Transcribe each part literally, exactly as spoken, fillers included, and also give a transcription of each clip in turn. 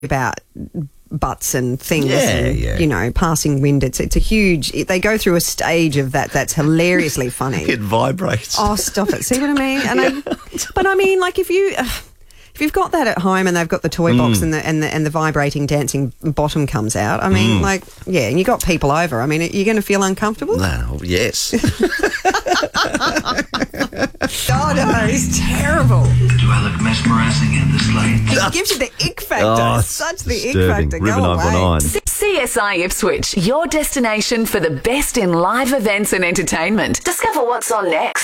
about butts and things Yeah, and, yeah. you know, passing wind. It's it's a huge... It, they go through a stage of that that's hilariously funny. It vibrates. Oh, stop it. See what I mean? And I, but I mean, like, if you... Uh, if you've got that at home and they've got the toy box Mm. and the and the and the vibrating dancing bottom comes out, I mean, Mm. like, yeah, and you got people over. I mean, you're going to feel uncomfortable? No, yes. Oh, no, it's terrible. Do I look mesmerising in this light? It gives you the ick factor. Oh, It's such the ick disturbing. factor. River Go nine four away. nine. C S I Ipswich, your destination for the best in live events and entertainment. Discover what's on next.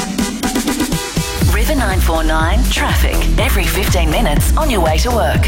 River nine four nine traffic. Every fifteen minutes on your way to work.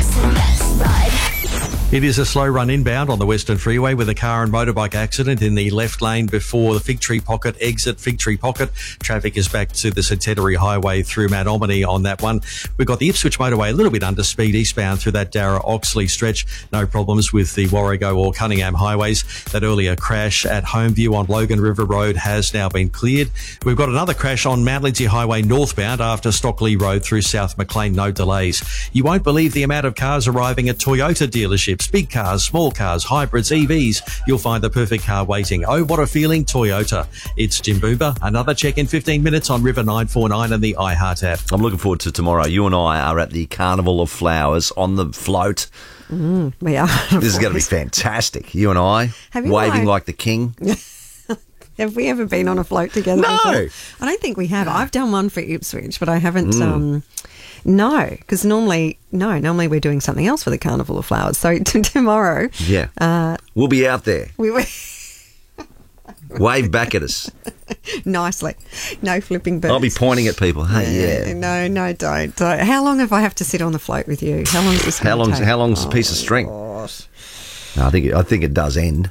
It is a slow run inbound on the Western Freeway with a car and motorbike accident in the left lane before the Fig Tree Pocket exit. Fig Tree Pocket. Traffic is back to the Centenary Highway through Mount Omni on that one. We've got the Ipswich motorway a little bit under speed eastbound through that Darra-Oxley stretch. No problems with the Warrego or Cunningham highways. That earlier crash at Homeview on Logan River Road has now been cleared. We've got another crash on Mount Lindsay Highway northbound after Stockley Road through South Maclean. No delays. You won't believe the amount of cars arriving at Toyota dealerships. Big cars, small cars, hybrids, E Vs. You'll find the perfect car waiting. Oh, what a feeling, Toyota. It's Jim Boober. Another check in fifteen minutes on River nine four nine and the iHeart app. I'm looking forward to tomorrow. You and I are at the Carnival of Flowers on the float. Mm, we are. This is going to be fantastic. You and I, Have you waving lied? like the king. Have we ever been on a float together? No. before? I don't think we have. I've done one for Ipswich, but I haven't. Mm. Um, no, because normally, no, normally we're doing something else for the Carnival of Flowers. So t- tomorrow, Yeah. uh, We'll be out there. we were Wave back at us. nicely, no flipping birds. I'll be pointing at people. Hey, yeah. No, no, don't, don't. How long have I have to sit on the float with you? How long is this? How gonna long's take? how long's a piece of string? Gosh. No, I think it, I think it does end.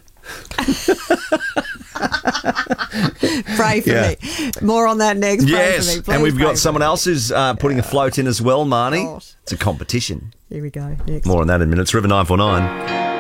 Pray for Yeah. me. More on that next. Pray Yes, for me. Please and we've pray got for someone me. else who's uh, putting a float in as well, Marnie. Gosh. It's a competition. Here we go. Next. More on that in minutes. River nine four nine.